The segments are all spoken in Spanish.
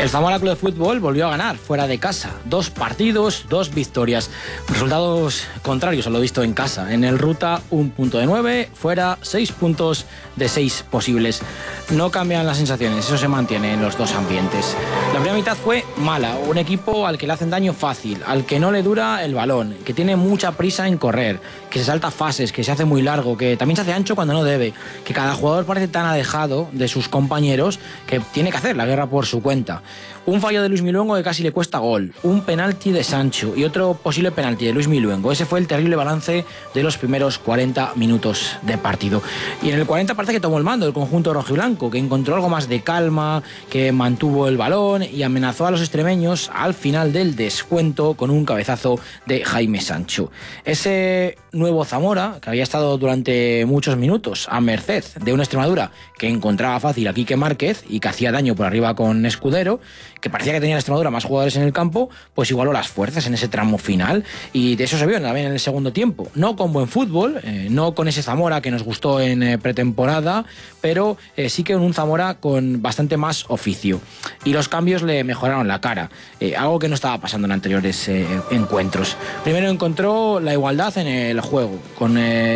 El Zamora Club de Fútbol volvió a ganar fuera de casa. 2 partidos, 2 victorias. Resultados contrarios a lo visto en casa. En el Ruta, 1 punto de 9, fuera 6 puntos de 6 posibles. No cambian las sensaciones, eso se mantiene en los dos ambientes. La primera mitad fue mala, un equipo al que le hacen daño fácil, al que no le dura el balón, que tiene mucha prisa en correr, que se salta fases, que se hace muy largo, que también se hace ancho cuando no debe, que cada jugador parece tan alejado de sus compañeros que tiene que hacer la guerra por su cuenta. Un fallo de Luis Miluengo que casi le cuesta gol, un penalti de Sancho y otro posible penalti de Luis Miluengo. Ese fue el terrible balance de los primeros 40 minutos de partido. Y en el 40 parece que tomó el mando el conjunto rojiblanco, que encontró algo más de calma, que mantuvo el balón y amenazó a los extremeños al final del descuento con un cabezazo de Jaime Sancho. Ese nuevo Zamora, que había estado durante muchos minutos a merced de una Extremadura que encontraba fácil a Quique Márquez y que hacía daño por arriba con Escudero, que parecía que tenía la Extremadura más jugadores en el campo, pues igualó las fuerzas en ese tramo final, y de eso se vio también en el segundo tiempo. No con buen fútbol, no con ese Zamora que nos gustó en pretemporada, pero sí que un Zamora con bastante más oficio. Y los cambios le mejoraron la cara, algo que no estaba pasando en anteriores encuentros. Primero encontró la igualdad en el juego, con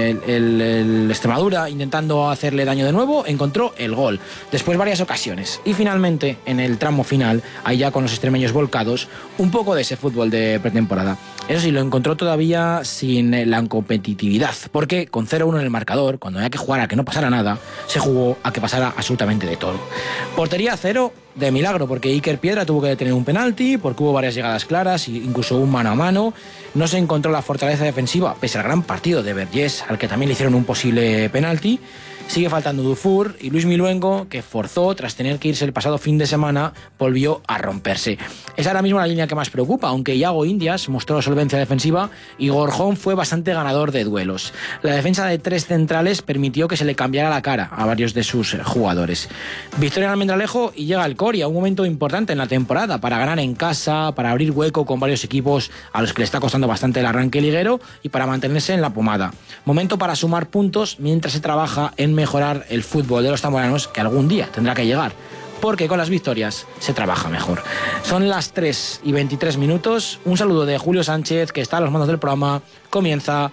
el Extremadura intentando hacerle daño de nuevo, encontró el gol. Después varias ocasiones. Y finalmente, en el tramo final, ahí ya con los extremeños volcados, un poco de ese fútbol de pretemporada. Eso sí, lo encontró todavía sin la competitividad, porque con 0-1 en el marcador, cuando había que jugar a que no pasara nada, se jugó a que pasara absolutamente de todo. Portería 0 de milagro, porque Iker Piedra tuvo que detener un penalti, porque hubo varias llegadas claras, incluso un mano a mano. No se encontró la fortaleza defensiva, pese al gran partido de Vergés, al que también le hicieron un posible penalti. Sigue faltando Dufour, y Luis Miluengo, que forzó, tras tener que irse el pasado fin de semana, volvió a romperse. Es ahora mismo la línea que más preocupa, aunque Iago Indias mostró solvencia defensiva y Gorjón fue bastante ganador de duelos. La defensa de 3 centrales permitió que se le cambiara la cara a varios de sus jugadores. Victoria en Almendralejo y llega el Coria, un momento importante en la temporada para ganar en casa, para abrir hueco con varios equipos a los que le está costando bastante el arranque liguero y para mantenerse en la pomada. Momento para sumar puntos mientras se trabaja en mejorar el fútbol de los zamoranos, que algún día tendrá que llegar, porque con las victorias se trabaja mejor. Son las 3:23. Un saludo de Julio Sánchez, que está a los mandos del programa. Comienza